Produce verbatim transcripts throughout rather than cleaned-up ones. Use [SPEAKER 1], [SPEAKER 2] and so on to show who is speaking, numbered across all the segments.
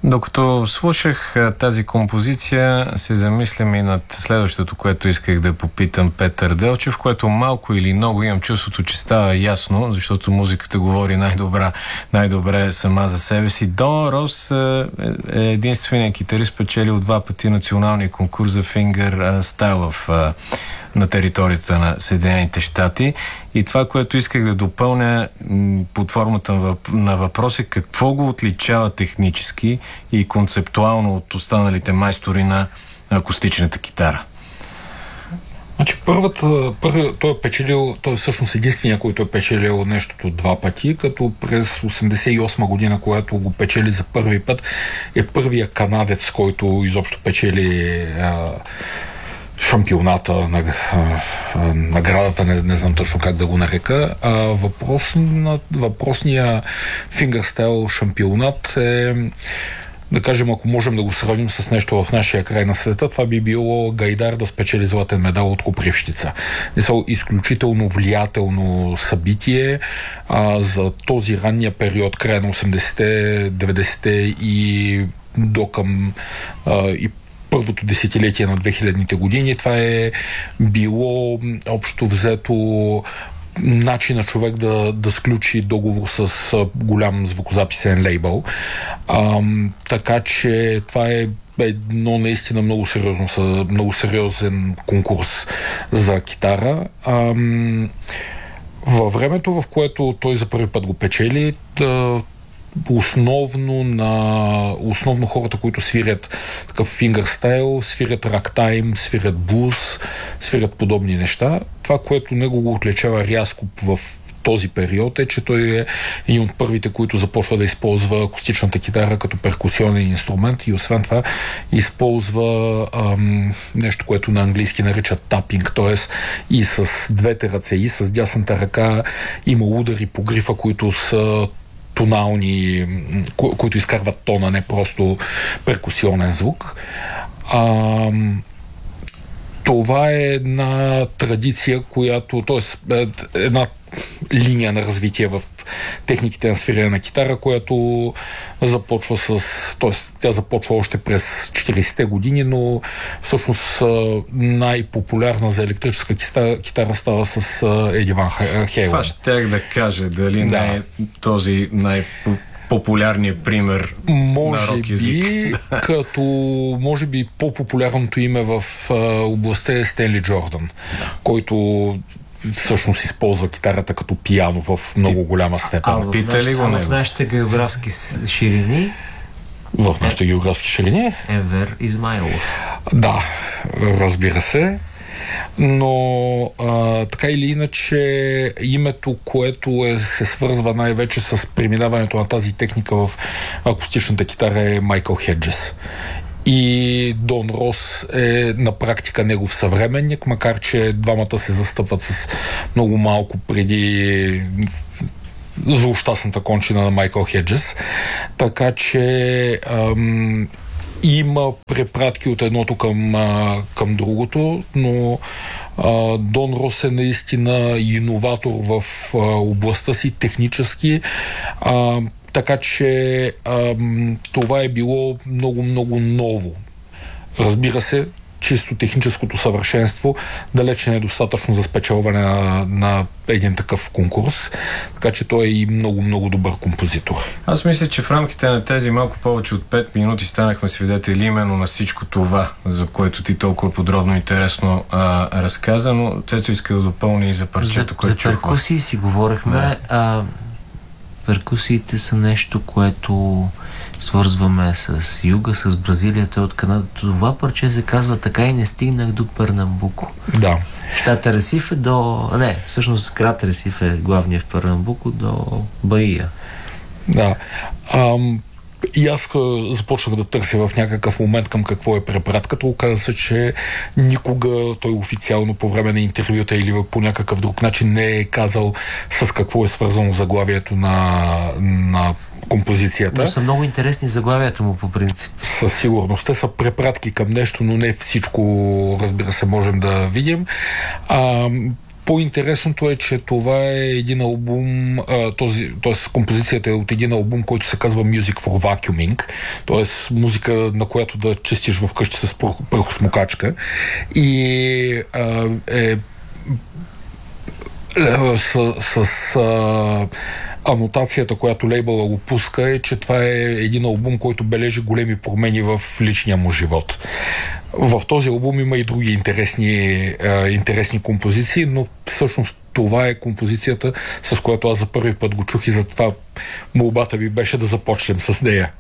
[SPEAKER 1] Докато слушах тази композиция, се замислям и над следващото, което исках да попитам Петър Делчев, което малко или много имам чувството, че става ясно, защото музиката говори най-добра, най-добре сама за себе си. Дон Рос е единственият китарист, печелил два пъти националния конкурс за Finger Style в на територията на Съединените щати. И това, което исках да допълня м, под формата на въпрос е какво го отличава технически и концептуално от останалите майстори на акустичната китара.
[SPEAKER 2] Значи първата, първи, той е печелил, той е всъщност единствения, който е печелил нещото два пъти, като през осемдесет и осма година, когато го печели за първи път, е първия канадец, който изобщо печели а, шампионата, на, а, наградата, не, не знам точно как да го нарека. А, въпрос, въпросния фингърстайл шампионат е, да кажем, ако можем да го сравним с нещо в нашия край на света, това би било Гайдар да спечели златен медал от Копривщица. Това е изключително влиятелно събитие а, за този ранния период, края на осемдесетте, деветдесетте и до към а, и първото десетилетие на двехилядните години. Това е било общо взето начин на човек да, да сключи договор с голям звукозаписен лейбъл. А, така че това е едно наистина много сериозно, много сериозен конкурс за китара. А, във времето, в което той за първи път го печели, да, Основно на основно хората, които свирят такъв фингърстайл, свирят рактайм, свирят блуз, свирят подобни неща. Това, което него го отличава рязко в този период, е, че той е един от първите, които започва да използва акустичната китара като перкусионен инструмент и освен това използва ам, нещо, което на английски наричат тапинг, т.е. и с двете ръце, и с дясната ръка има удари по грифа, които са тонални, ко- които изкарват тона, не просто перкусионен звук. А, това е една традиция, която, т.е. една линия на развитие в техниките на свирене на китара, която започва с... т.е. тя започва още през четиридесетте години, но всъщност най-популярна за електрическа китара, китара става с Еди Ван Хейлен.
[SPEAKER 1] Това щях да кажа, дали да. не е този най-популярен популярният пример
[SPEAKER 2] може
[SPEAKER 1] на рок език.
[SPEAKER 2] Би, като може би по-популярното име в а, областта е Стенли Джордан, да. който всъщност използва китарата като пиано в много голяма степен.
[SPEAKER 3] А, Пита ли го а в нашите географски ширини?
[SPEAKER 2] В нашите е, географски ширини?
[SPEAKER 3] Енвер Измайлов.
[SPEAKER 2] Да, разбира се. Но а, така или иначе името, което е, се свързва най-вече с преминаването на тази техника в акустичната китара е Майкъл Хеджес. И Дон Рос е на практика негов съвременник, макар че двамата се застъпват с много малко преди злощастната кончина на Майкъл Хеджес. Така че ам, има препратки от едното към, а, към другото, но а, Дон Рос е наистина иноватор в а, областта си технически, а, така че а, това е било много-много ново. Разбира се, чисто техническото съвършенство далеч не е достатъчно за спечелване на, на един такъв конкурс, така че той е и много-много добър композитор.
[SPEAKER 1] Аз мисля, че в рамките на тези малко повече от пет минути станахме свидетели именно на всичко това, за което ти толкова подробно и интересно а, разказа, но Цецо иска да допълни и за парчето, което
[SPEAKER 3] чухме. За перкусии си говорихме. Да. А, перкусиите са нещо, което свързваме с юга, с Бразилия, той от Канада. Това парче се казва "Така и не стигнах до Пернамбуко".
[SPEAKER 2] Да.
[SPEAKER 3] Щат Ресиф е до... Не, всъщност град Ресиф е главният в Пернамбуко до Баия.
[SPEAKER 2] Да. Ам... И аз започнах да търся в някакъв момент към какво е препратката. Оказа се, че никога той официално по време на интервюта или по някакъв друг начин не е казал с какво е свързано заглавието на, на композицията.
[SPEAKER 3] Но са много интересни заглавията му по принцип.
[SPEAKER 2] Със сигурност. Те са препратки към нещо, но не всичко, разбира се, можем да видим. А, по-интересното е, че това е един албум, а, този, т.е. композицията е от един албум, който се казва Music for Vacuuming, т.е. музика, на която да чистиш вкъщи с прахосмокачка. И а, е с, с а, анотацията, която лейбъла го пуска, е, че това е един албум, който бележи големи промени в личния му живот. В този албум има и други интересни, а, интересни композиции, но всъщност това е композицията, с която аз за първи път го чух и затова молбата ми беше да започнем с нея.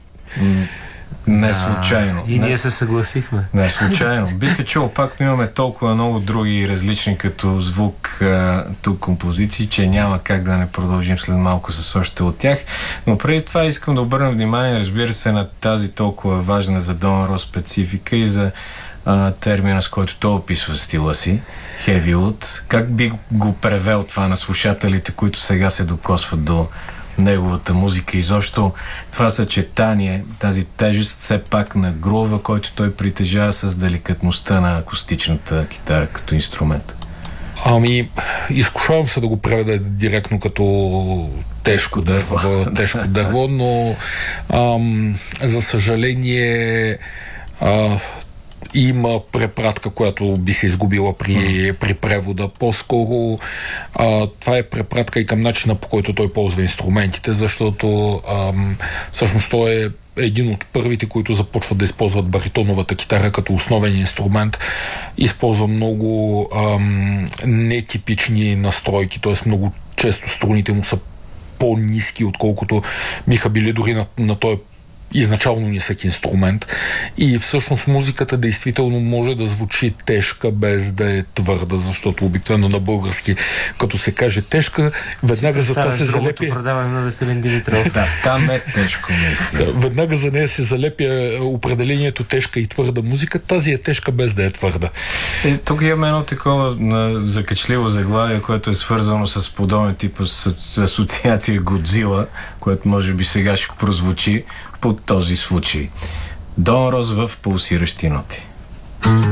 [SPEAKER 1] Не случайно.
[SPEAKER 3] И
[SPEAKER 1] не,
[SPEAKER 3] ние се съгласихме.
[SPEAKER 1] Не случайно. Биха чул пак, но имаме толкова много други различни като звук тук композиции, че няма как да не продължим след малко с още от тях. Но преди това искам да обърна внимание, разбира се, на тази толкова важна за Дон Рос специфика и за а, термина, с който той описва стила си, Heavywood. Как би го превел това на слушателите, които сега се докосват до неговата музика? Изобщо това съчетание, тази тежест все пак на грува, който той притежава с деликатността на акустичната китара като инструмент.
[SPEAKER 2] Ами, изкушавам се да го преведа директно като тежко дърво, тежко дърво, но ам, за съжаление а, има препратка, която би се изгубила при, mm. при превода. По-скоро а, това е препратка и към начина, по който той ползва инструментите, защото ам, всъщност той е един от първите, които започват да използват баритоновата китара като основен инструмент. Използва много ам, нетипични настройки, т.е. много често струните му са по-ниски, отколкото биха били дори на, на този изначално нисък инструмент. И всъщност музиката действително може да звучи тежка, без да е твърда, защото обикновено на български, като се каже тежка, веднага за това се залепи...
[SPEAKER 3] предаване на Веселин Димитров.
[SPEAKER 1] Да, там е тежко, наистина.
[SPEAKER 2] Веднага за нея се залепя определението тежка и твърда музика. Тази е тежка, без да е твърда.
[SPEAKER 1] И тук имаме едно такова закачливо заглавие, което е свързано с подобен тип асоциация Годзила, което може би сега ще прозвучи под този случай. Дон Рос в пулсиращи ноти.